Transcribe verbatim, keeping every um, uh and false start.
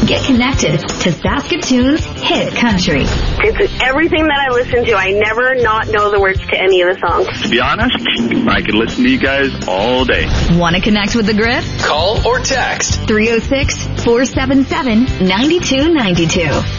get connected to Saskatoon's hit country. It's everything that I listen to. I never not know the words to any of the songs. To be honest, I could listen to you guys all day. Want to connect with the Grift? Call or text three oh six, four seven seven, nine two nine two.